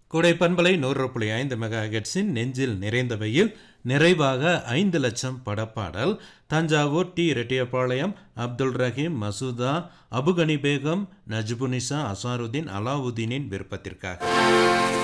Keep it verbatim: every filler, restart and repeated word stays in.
கோடை பண்பலை நூறு புள்ளி ஐந்து மெகா ஹெர்ட்ஸின் நெஞ்சில் நிறைந்தவையில் நிறைவாக ஐந்து லட்சம் படப்பாடல் தஞ்சாவூர் டி ரெட்டியபாளையம் அப்துல் ரஹீம் மசூதா அபுகனி பேகம் நஜ்புனிசா அசாருதீன் அலாவுதீனின் விருப்பத்திற்காக.